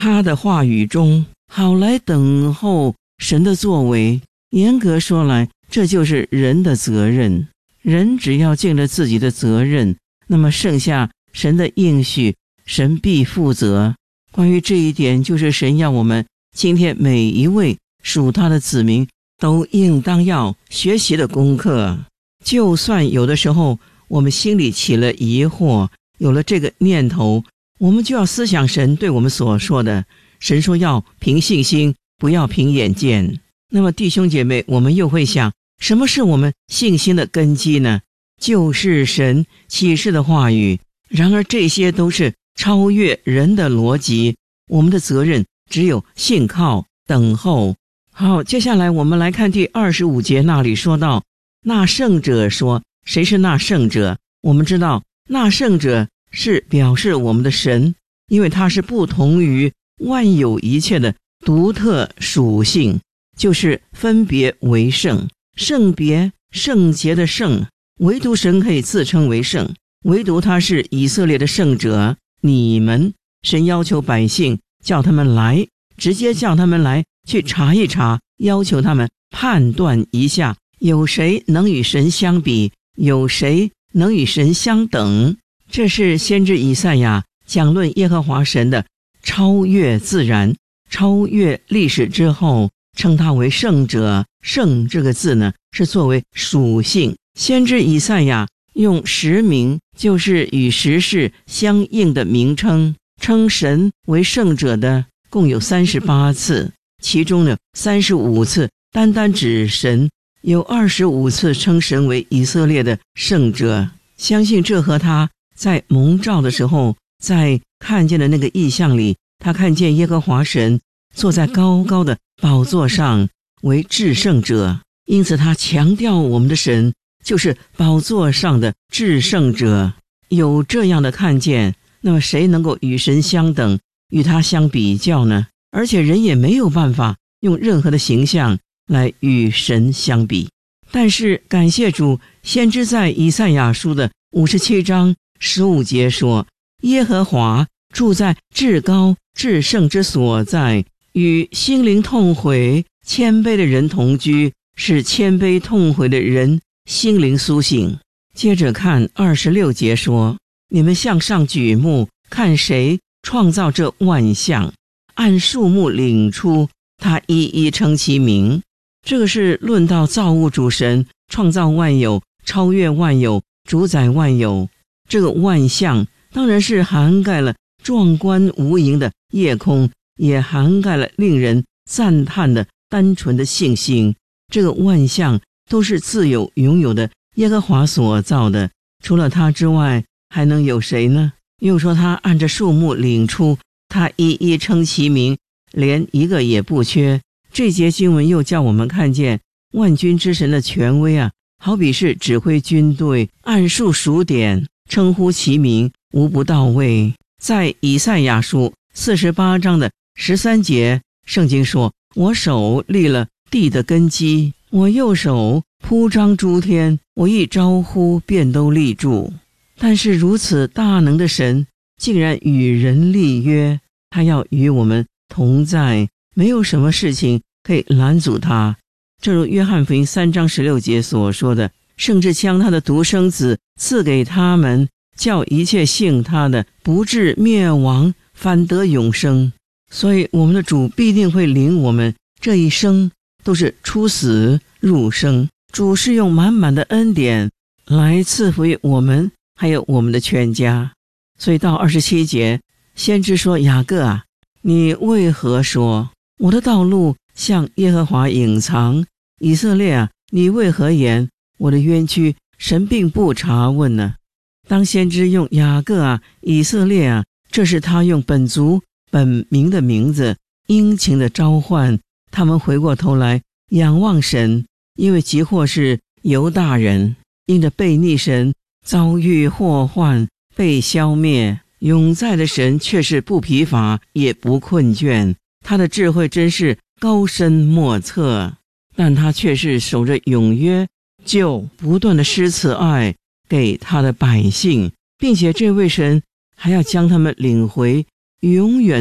他的话语中，好来等候神的作为。严格说来，这就是人的责任。人只要尽了自己的责任，那么剩下神的应许，神必负责。关于这一点，就是神要我们今天每一位属他的子民都应当要学习的功课。就算有的时候我们心里起了疑惑，有了这个念头，我们就要思想神对我们所说的。神说要凭信心，不要凭眼见。那么弟兄姐妹，我们又会想，什么是我们信心的根基呢？就是神启示的话语。然而这些都是超越人的逻辑，我们的责任只有信靠等候。好，接下来我们来看第25节，那里说到那圣者说，谁是那圣者？我们知道那圣者是表示我们的神，因为他是不同于万有一切的独特属性，就是分别为圣，圣别圣洁的圣，唯独神可以自称为圣，唯独他是以色列的圣者。你们，神要求百姓，叫他们来，直接叫他们来去查一查，要求他们判断一下，有谁能与神相比，有谁能与神相等。这是先知以赛亚讲论耶和华神的超越自然，超越历史之后，称他为圣者。圣这个字呢，是作为属性。先知以赛亚用实名，就是与时事相应的名称，称神为圣者的共有38次，其中呢35次单单指神，有25次称神为以色列的圣者。相信这和他在蒙召的时候，在看见的那个异象里，他看见耶和华神坐在高高的宝座上为至圣者，因此他强调我们的神就是宝座上的至圣者。有这样的看见，那么谁能够与神相等，与他相比较呢？而且人也没有办法用任何的形象来与神相比。但是感谢主，先知在以赛亚书的57章15节说，耶和华住在至高至圣之所在，与心灵痛悔谦卑的人同居，使谦卑痛悔的人心灵苏醒。接着看26节说，你们向上举目，看谁创造这万象，按数目领出，他一一称其名。这个是论到造物主神创造万有，超越万有，主宰万有。这个万象当然是涵盖了壮观无垠的夜空，也涵盖了令人赞叹的单纯的信心。这个万象都是自有永有的耶和华所造的，除了他之外还能有谁呢？又说他按着数目领出，他一一称其名，连一个也不缺。这节经文又叫我们看见万军之神的权威啊，好比是指挥军队，按数数点，称呼其名，无不到位。在以赛亚书48章的13节，圣经说，我手立了地的根基，我右手铺张诸天，我一招呼便都立住。但是如此大能的神竟然与人立约，他要与我们同在，没有什么事情可以拦阻他。正如约翰福音3章16节所说的，甚至将他的独生子赐给他们，叫一切信他的不至灭亡，反得永生。所以我们的主必定会领我们这一生都是出死入生。主是用满满的恩典来赐福于我们还有我们的全家。所以到27节，先知说，雅各啊，你为何说我的道路向耶和华隐藏？以色列啊，你为何言我的冤屈神并不查问呢？当先知用雅各啊，以色列啊，这是他用本族本名的名字殷勤的召唤他们回过头来仰望神。因为即或是犹大人因着背逆神遭遇祸患被消灭，永在的神却是不疲乏也不困倦，他的智慧真是高深莫测，但他却是守着永约，就不断的施慈爱给他的百姓，并且这位神还要将他们领回永远的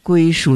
归属